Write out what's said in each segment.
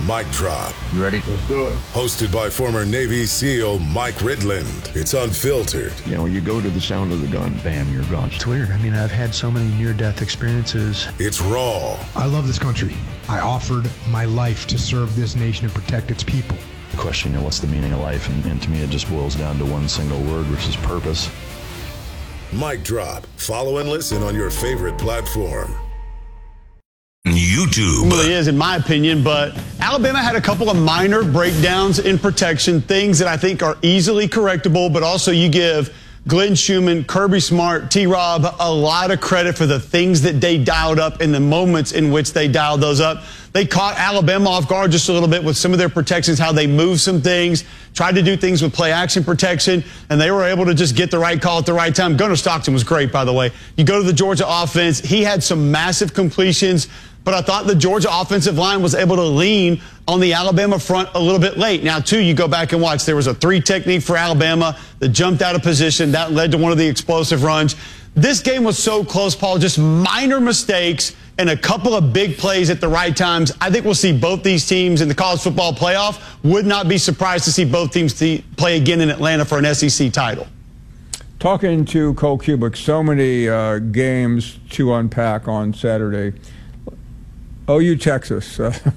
Mic Drop. You ready? Let's do it. Hosted by former Navy SEAL Mike Ridland. It's unfiltered. You know, you go to the sound of the gun, bam, you're gone. It's weird. I mean, I've had so many near-death experiences. It's raw. I love this country. I offered my life to serve this nation and protect its people. Question, what's the meaning of life? And to me, it just boils down to one single word, which is purpose. Mic Drop. Follow and listen on your favorite platform. YouTube. It really is, in my opinion, but Alabama had a couple of minor breakdowns in protection, things that I think are easily correctable, but also you give Glenn Schumann, Kirby Smart, T-Rob a lot of credit for the things that they dialed up in the moments in which they dialed those up. They caught Alabama off guard just a little bit with some of their protections, how they moved some things, tried to do things with play action protection, and they were able to just get the right call at the right time. Gunnar Stockton was great, by the way. You go to the Georgia offense, he had some massive completions, but I thought the Georgia offensive line was able to lean on the Alabama front a little bit late. Now, too, you go back and watch. There was a 3 technique for Alabama that jumped out of position. That led to one of the explosive runs. This game was so close, Paul, just minor mistakes and a couple of big plays at the right times. I think we'll see both these teams in the college football playoff. Would not be surprised to see both teams play again in Atlanta for an SEC title. Talking to Cole Cubic, so many games to unpack on Saturday. OU Texas,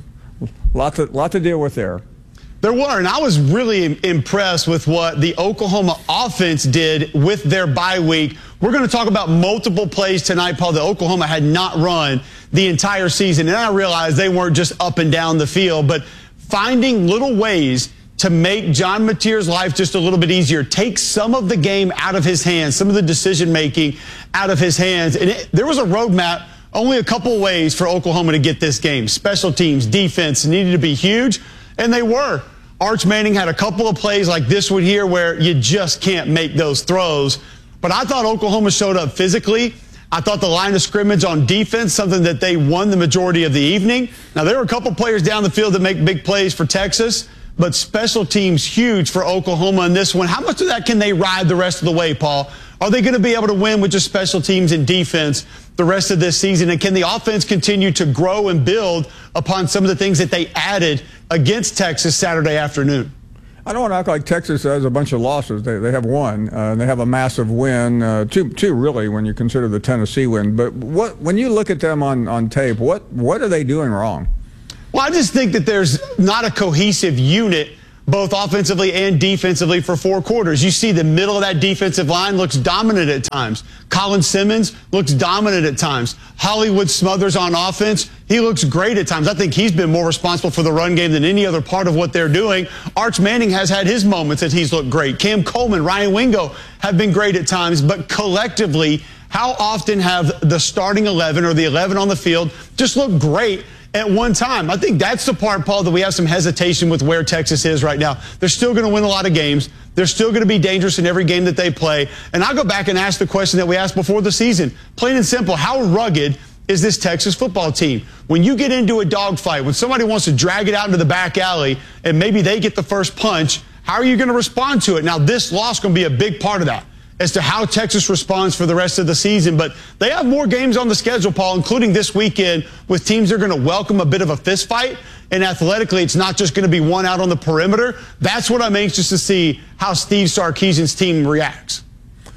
lot to deal with there. There were, and I was really impressed with what the Oklahoma offense did with their bye week. We're going to talk about multiple plays tonight, Paul, that Oklahoma had not run the entire season. And I realized they weren't just up and down the field, but finding little ways to make John Mateer's life just a little bit easier, take some of the game out of his hands, some of the decision-making out of his hands. And there was a roadmap, only a couple ways for Oklahoma to get this game. Special teams, defense needed to be huge, and they were. Arch Manning had a couple of plays like this one here where you just can't make those throws. But I thought Oklahoma showed up physically. I thought the line of scrimmage on defense, something that they won the majority of the evening. Now, there were a couple players down the field that make big plays for Texas, but special teams huge for Oklahoma in this one. How much of that can they ride the rest of the way, Paul? Are they going to be able to win with just special teams and defense the rest of this season? And can the offense continue to grow and build upon some of the things that they added against Texas Saturday afternoon? I don't want to act like Texas has a bunch of losses. They have one. They have a massive win, two really, when you consider the Tennessee win. But when you look at them on tape, what are they doing wrong? Well, I just think that there's not a cohesive unit, both offensively and defensively, for 4 quarters. You see the middle of that defensive line looks dominant at times. Colin Simmons looks dominant at times. Hollywood Smothers on offense, he looks great at times. I think he's been more responsible for the run game than any other part of what they're doing. Arch Manning has had his moments that he's looked great. Cam Coleman, Ryan Wingo have been great at times, but collectively, how often have the starting 11 or the 11 on the field just looked great at one time? I think that's the part, Paul, that we have some hesitation with where Texas is right now. They're still going to win a lot of games. They're still going to be dangerous in every game that they play. And I'll go back and ask the question that we asked before the season. Plain and simple, how rugged is this Texas football team? When you get into a dogfight, when somebody wants to drag it out into the back alley and maybe they get the first punch, how are you going to respond to it? Now, this loss is going to be a big part of that as to how Texas responds for the rest of the season. But they have more games on the schedule, Paul, including this weekend with teams that are going to welcome a bit of a fist fight. And athletically, it's not just going to be one out on the perimeter. That's what I'm anxious to see, how Steve Sarkisian's team reacts.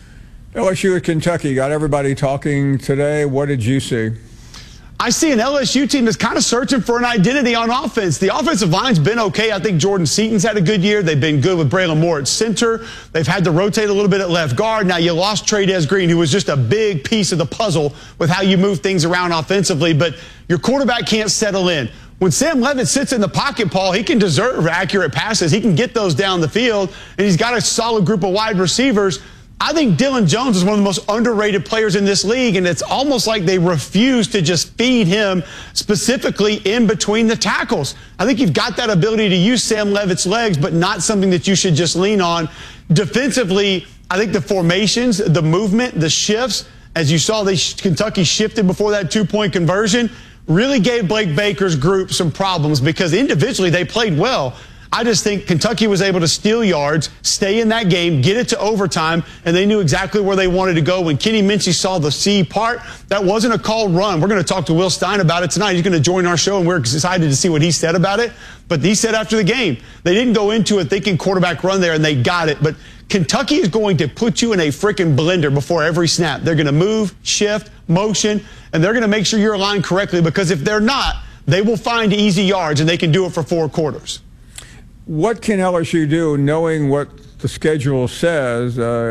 LSU at Kentucky got everybody talking today. What did you see? I see an LSU team that's kind of searching for an identity on offense. The offensive line's been okay. I think Jordan Seaton's had a good year. They've been good with Braylon Moore at center. They've had to rotate a little bit at left guard. Now, you lost Trey'Dez Green, who was just a big piece of the puzzle with how you move things around offensively. But your quarterback can't settle in. When Sam Levitt sits in the pocket, Paul, he can deserve accurate passes. He can get those down the field, and he's got a solid group of wide receivers. I think Dylan Jones is one of the most underrated players in this league, and it's almost like they refuse to just feed him specifically in between the tackles. I think you've got that ability to use Sam Levitt's legs, but not something that you should just lean on. Defensively, I think the formations, the movement, the shifts, as you saw, Kentucky shifted before that 2-point conversion, really gave Blake Baker's group some problems because individually they played well. I just think Kentucky was able to steal yards, stay in that game, get it to overtime, and they knew exactly where they wanted to go. When Kenny Minchey saw the C part, that wasn't a called run. We're going to talk to Will Stein about it tonight. He's going to join our show, and we're excited to see what he said about it. But he said after the game, they didn't go into it thinking quarterback run there, and they got it. But Kentucky is going to put you in a freaking blender before every snap. They're going to move, shift, motion, and they're going to make sure you're aligned correctly, because if they're not, they will find easy yards, and they can do it for 4 quarters. What can LSU do, knowing what the schedule says?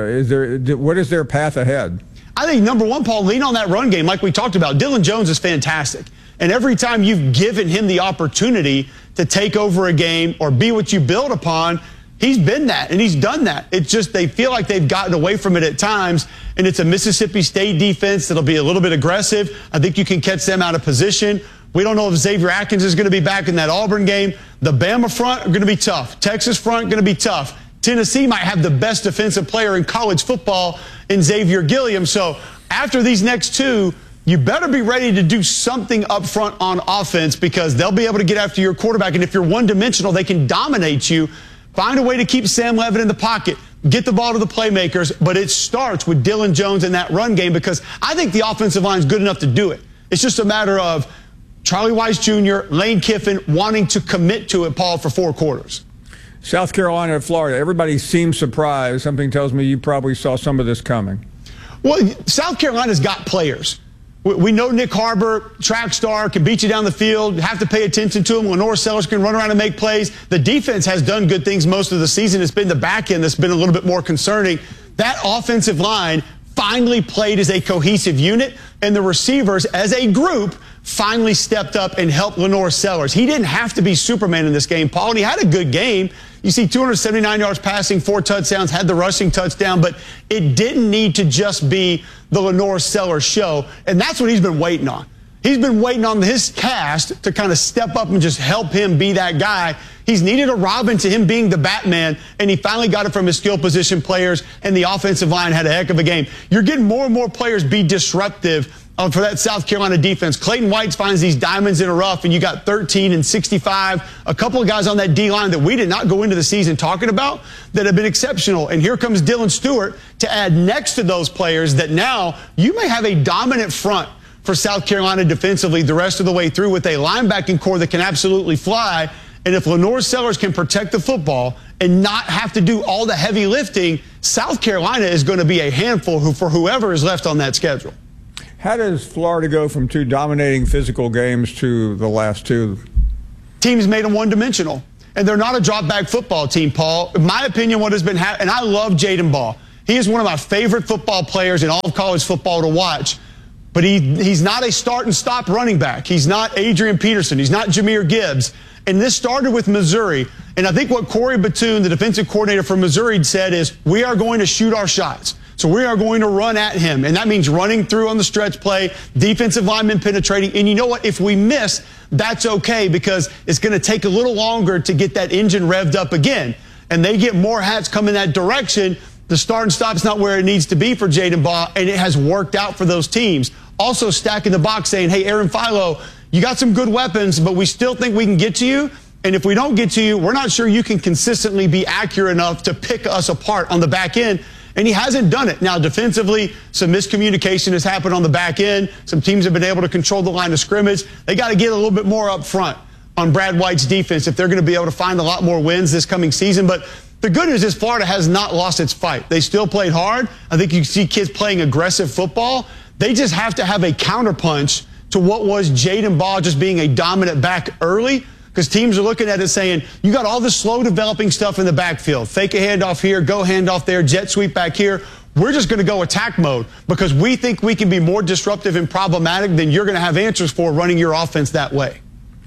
What is their path ahead? I think, number one, Paul, lean on that run game like we talked about. Dylan Jones is fantastic. And every time you've given him the opportunity to take over a game or be what you build upon, he's been that, and he's done that. It's just they feel like they've gotten away from it at times, and it's a Mississippi State defense that'll be a little bit aggressive. I think you can catch them out of position. We don't know if Xavier Atkins is going to be back in that Auburn game. The Bama front are going to be tough. Texas front going to be tough. Tennessee might have the best defensive player in college football in Xavier Gilliam. So after these next 2, you better be ready to do something up front on offense, because they'll be able to get after your quarterback. And if you're one-dimensional, they can dominate you. Find a way to keep Sam Levitt in the pocket. Get the ball to the playmakers. But it starts with Dylan Jones in that run game, because I think the offensive line is good enough to do it. It's just a matter of Charlie Weiss Jr., Lane Kiffin wanting to commit to it, Paul, for 4 quarters. South Carolina and Florida, everybody seems surprised. Something tells me you probably saw some of this coming. Well, South Carolina's got players. We know Nick Harbor, track star, can beat you down the field. Have to pay attention to him. Lenore Sellers can run around and make plays. The defense has done good things most of the season. It's been the back end that's been a little bit more concerning. That offensive line finally played as a cohesive unit, and the receivers as a group finally stepped up and helped Lenore Sellers. He didn't have to be Superman in this game, Paul, and he had a good game. You see 279 yards passing, 4 touchdowns, had the rushing touchdown, but it didn't need to just be the Lenore Sellers show, and that's what he's been waiting on. He's been waiting on his cast to kind of step up and just help him be that guy. He's needed a Robin to him being the Batman, and he finally got it from his skill position players, and the offensive line had a heck of a game. You're getting more and more players be disruptive for that South Carolina defense. Clayton White finds these diamonds in a rough, and you got 13 and 65. A couple of guys on that D-line that we did not go into the season talking about that have been exceptional. And here comes Dylan Stewart to add next to those players that now you may have a dominant front for South Carolina defensively the rest of the way through, with a linebacking core that can absolutely fly. And if Lenore Sellers can protect the football and not have to do all the heavy lifting, South Carolina is going to be a handful for whoever is left on that schedule. How does Florida go from 2 dominating physical games to the last 2? Teams made them one-dimensional, and they're not a drop-back football team, Paul. In my opinion, what has been happening, and I love Jaden Ball. He is one of my favorite football players in all of college football to watch, but he's not a start-and-stop running back. He's not Adrian Peterson. He's not Jahmyr Gibbs. And this started with Missouri, and I think what Corey Batoon, the defensive coordinator from Missouri, said is, we are going to shoot our shots. So we are going to run at him, and that means running through on the stretch play, defensive linemen penetrating. And you know what? If we miss, that's okay, because it's going to take a little longer to get that engine revved up again. And they get more hats coming that direction. The start and stop is not where it needs to be for Jaden Ball, and it has worked out for those teams. Also stacking the box saying, hey, Aaron Philo, you got some good weapons, but we still think we can get to you. And if we don't get to you, we're not sure you can consistently be accurate enough to pick us apart on the back end. And he hasn't done it. Now, defensively, some miscommunication has happened on the back end. Some teams have been able to control the line of scrimmage. They got to get a little bit more up front on Brad White's defense if they're going to be able to find a lot more wins this coming season. But the good news is Florida has not lost its fight. They still played hard. I think you see kids playing aggressive football. They just have to have a counterpunch to what was Jaden Ball just being a dominant back early, because teams are looking at it saying, you got all this slow developing stuff in the backfield. Fake a handoff here, go handoff there, jet sweep back here. We're just going to go attack mode because we think we can be more disruptive and problematic than you're going to have answers for running your offense that way.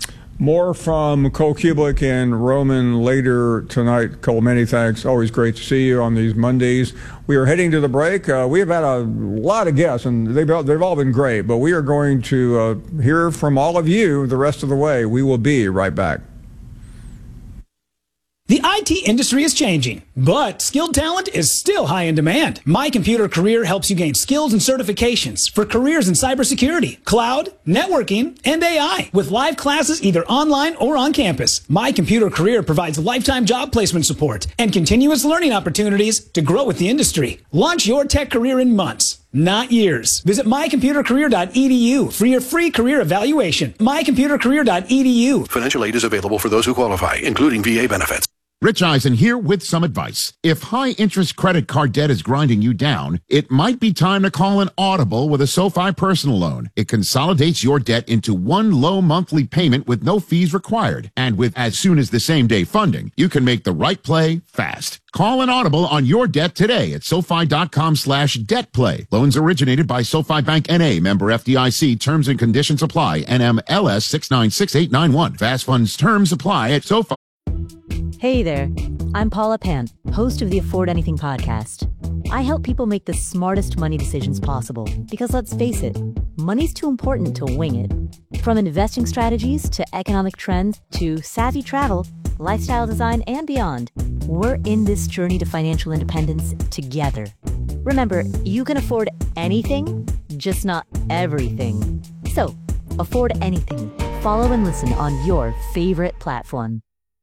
More from Cole Cubelic and Roman later tonight. Cole, many thanks. Always great to see you on these Mondays. We are heading to the break. We have had a lot of guests, and they've all been great, but we are going to hear from all of you the rest of the way. We will be right back. The IT industry is changing, but skilled talent is still high in demand. My Computer Career helps you gain skills and certifications for careers in cybersecurity, cloud, networking, and AI. With live classes either online or on campus, My Computer Career provides lifetime job placement support and continuous learning opportunities to grow with the industry. Launch your tech career in months, not years. Visit mycomputercareer.edu for your free career evaluation. mycomputercareer.edu. Financial aid is available for those who qualify, including VA benefits. Rich Eisen here with some advice. If high-interest credit card debt is grinding you down, it might be time to call an audible with a SoFi personal loan. It consolidates your debt into one low monthly payment with no fees required. And with as soon as the same day funding, you can make the right play fast. Call an audible on your debt today at SoFi.com/debtplay. Loans originated by SoFi Bank N.A., member FDIC. Terms and conditions apply. NMLS 696891. Fast funds terms apply at SoFi. Hey there, I'm Paula Pant, host of the Afford Anything podcast. I help people make the smartest money decisions possible because let's face it, money's too important to wing it. From investing strategies to economic trends to savvy travel, lifestyle design, and beyond, we're in this journey to financial independence together. Remember, you can afford anything, just not everything. So, afford anything. Follow and listen on your favorite platform.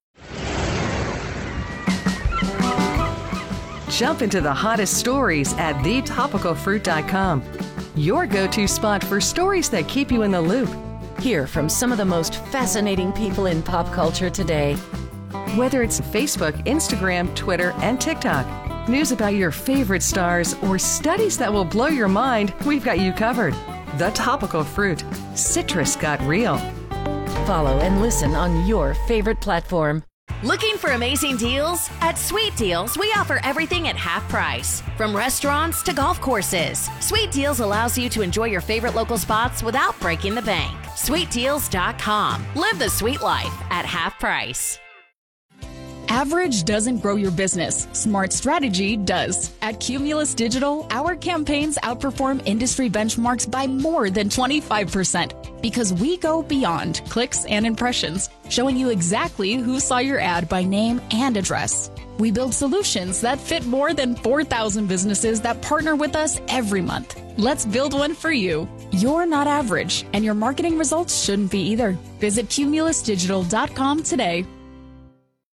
Jump into the hottest stories at thetopicalfruit.com. Your go-to spot for stories that keep you in the loop. Hear from some of the most fascinating people in pop culture today. Whether it's Facebook, Instagram, Twitter, and TikTok, news about your favorite stars, or studies that will blow your mind, we've got you covered. The Topical Fruit. Citrus got real. Follow and listen on your favorite platform. Looking for amazing deals? At Sweet Deals, we offer everything at half price. From restaurants to golf courses, Sweet Deals allows you to enjoy your favorite local spots without breaking the bank. SweetDeals.com. Live the sweet life at half price. Average doesn't grow your business. Smart strategy does. At Cumulus Digital, our campaigns outperform industry benchmarks by more than 25% because we go beyond clicks and impressions, showing you exactly who saw your ad by name and address. We build solutions that fit more than 4,000 businesses that partner with us every month. Let's build one for you. You're not average, and your marketing results shouldn't be either. Visit cumulusdigital.com today.